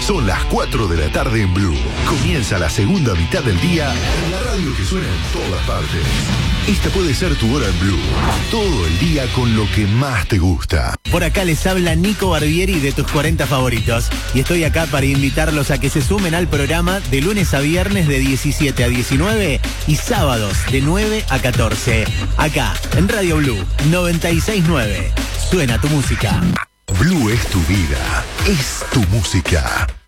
Son las 4 de la tarde en Blue. Comienza la segunda mitad del día en la radio que suena en todas partes. Esta puede ser tu hora en Blue. Todo el día con lo que más te gusta. Por acá les habla Nico Barbieri de tus 40 favoritos. Y estoy acá para invitarlos a que se sumen al programa de lunes a viernes de 17 a 19 y sábados de 9 a 14. Acá, en Radio Blue 96.9. Suena tu música. Blue es tu vida. Es tu música.